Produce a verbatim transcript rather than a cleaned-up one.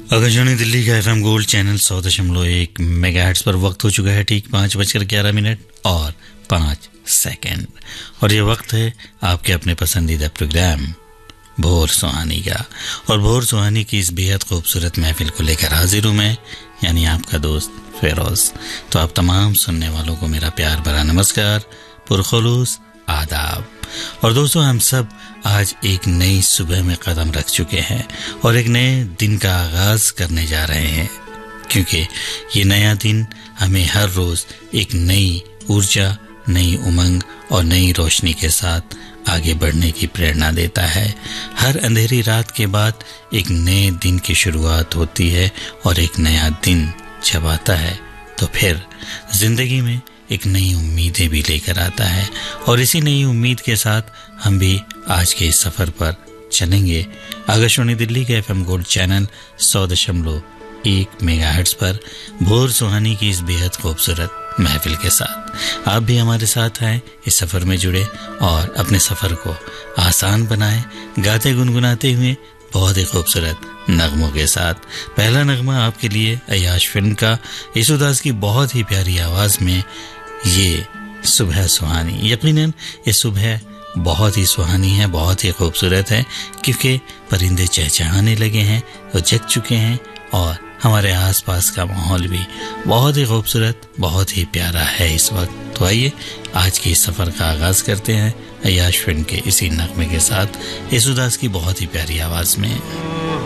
आकाशवाणी दिल्ली का FM gold channel सौ दशमलव एक मेगाहर्ट्ज पर वक्त हो चुका है ठीक पाँच बजकर ग्यारह मिनट और पाँच सेकंड। और ये वक्त है आपके अपने पसंदीदा प्रोग्राम भोर सुहानी का। और भोर सुहानी की इस बेहद खूबसूरत महफिल को लेकर हाजिर हूँ मैं, यानी आपका दोस्त फेरोज। तो आप तमाम सुनने वालों को मेरा प्यार भरा नमस्कार, पुरखुलूस आदाब। और दोस्तों, हम सब आज एक नई सुबह में कदम रख चुके हैं और एक नए दिन का आगाज करने जा रहे हैं, क्योंकि ये नया दिन हमें हर रोज एक नई ऊर्जा, नई उमंग और नई रोशनी के साथ आगे बढ़ने की प्रेरणा देता है। हर अंधेरी रात के बाद एक नए दिन की शुरुआत होती है और एक नया दिन जब आता है तो फिर जिंदगी में एक नई उम्मीदें भी लेकर आता है। और इसी नई उम्मीद के साथ हम भी आज के इस सफर पर चलेंगे आकाशवाणी दिल्ली के एफएम गोल्ड चैनल सौ दशमलव एक मेगाहर्ट्ज पर भोर सुहानी की इस बेहद खूबसूरत महफिल के साथ। आप भी हमारे साथ हैं, इस सफर में जुड़े और अपने सफर को आसान बनाएं, गाते गुनगुनाते हुए बहुत ही खूबसूरत नगमों के साथ। पहला नगमा आपके लिए अय्याश फिल्म का, येसुदास की बहुत ही प्यारी आवाज में ये सुबह सुहानी। यकीनन ये सुबह बहुत ही सुहानी है, बहुत ही खूबसूरत है, क्योंकि परिंदे चहचहाने लगे हैं, वो जग चुके हैं और हमारे आसपास का माहौल भी बहुत ही खूबसूरत, बहुत ही प्यारा है इस वक्त। तो आइए आज के इस सफर का आगाज करते हैं अय्याश फिल्म के इसी नगमे के साथ, येसुदास की बहुत ही प्यारी आवाज में।